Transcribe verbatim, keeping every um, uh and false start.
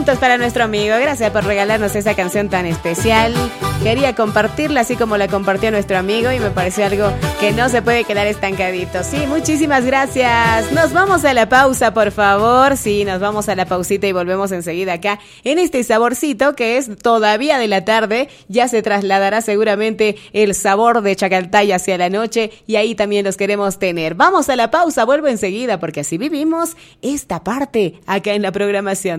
puntos para nuestro amigo. Gracias por regalarnos esa canción tan especial. Quería compartirla así como la compartió nuestro amigo y me pareció algo que no se puede quedar estancadito. Sí, muchísimas gracias. Nos vamos a la pausa, por favor. Sí, nos vamos a la pausita y volvemos enseguida acá en este saborcito que es todavía de la tarde. Ya se trasladará seguramente el sabor de Chacaltaya hacia la noche y ahí también los queremos tener. Vamos a la pausa, vuelvo enseguida porque así vivimos esta parte acá en la programación.